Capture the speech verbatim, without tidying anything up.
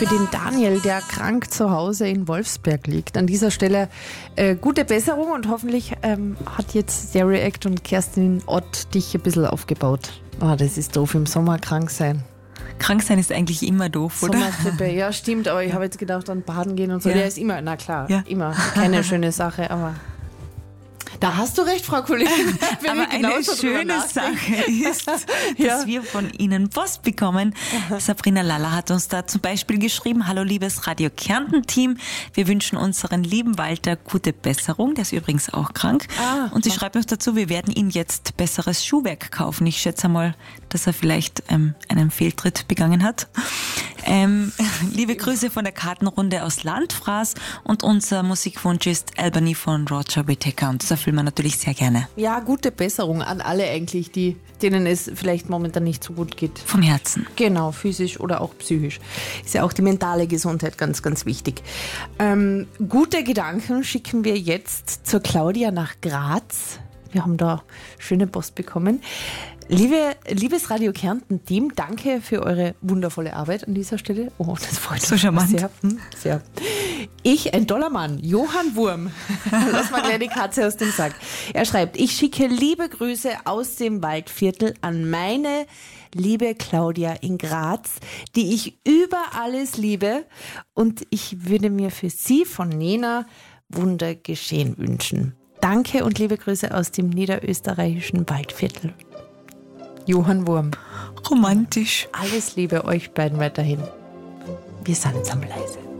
für den Daniel, der krank zu Hause in Wolfsberg liegt. An dieser Stelle äh, gute Besserung und hoffentlich ähm, hat jetzt der React und Kerstin Ott dich ein bisschen aufgebaut. Oh, das ist doof, im Sommer krank sein. Krank sein ist eigentlich immer doof, oder? Sommergrippe, ja stimmt, aber ich habe jetzt gedacht, an Baden gehen und so. Ja. Der ist immer, na klar, Ja. immer keine schöne Sache, aber da hast du recht, Frau Kollegin. Wenn Aber ich eine genauso drüber schöne nachdenke. Sache ist, dass Ja. wir von Ihnen Post bekommen. Sabrina Lalla hat uns da zum Beispiel geschrieben: Hallo liebes Radio Kärnten-Team, wir wünschen unseren lieben Walter gute Besserung, der ist übrigens auch krank. Ah. Und sie schreibt uns dazu, wir werden ihm jetzt besseres Schuhwerk kaufen. Ich schätze mal, dass er vielleicht ähm, einen Fehltritt begangen hat. Ähm, liebe Grüße von der Kartenrunde aus Landfraß und unser Musikwunsch ist Albany von Roger Whittaker und das erfüllen wir natürlich sehr gerne. Ja, gute Besserung an alle eigentlich, die, denen es vielleicht momentan nicht so gut geht. Vom Herzen. Genau, physisch oder auch psychisch. Ist ja auch die mentale Gesundheit ganz, ganz wichtig. Ähm, gute Gedanken schicken wir jetzt zur Claudia nach Graz. Wir haben da schöne Post bekommen. Liebe, liebes Radio Kärnten-Team, danke für eure wundervolle Arbeit an dieser Stelle. Oh, das freut mich So charmant. sehr. Hm, sehr. Ich, ein toller Mann, Johann Wurm. Lass mal gleich die Katze aus dem Sack. Er schreibt, ich schicke liebe Grüße aus dem Waldviertel an meine liebe Claudia in Graz, die ich über alles liebe. Und ich würde mir für sie von Nena Wunder geschehen wünschen. Danke und liebe Grüße aus dem niederösterreichischen Waldviertel. Johann Wurm. Romantisch. Alles Liebe euch beiden weiterhin. Wir sind jetzt am leise.